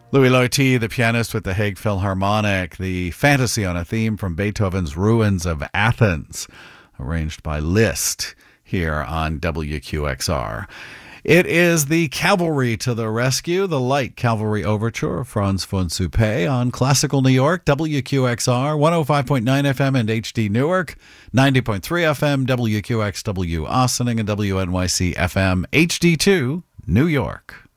Louis Loiety, the pianist with the Hague Philharmonic, the fantasy on a theme from Beethoven's Ruins of Athens, arranged by Liszt here on WQXR. It is the Cavalry to the Rescue, the Light Cavalry Overture of Franz von Suppé on Classical New York, WQXR, 105.9 FM and HD Newark, 90.3 FM, WQXW Ossining, and WNYC FM, HD2, New York.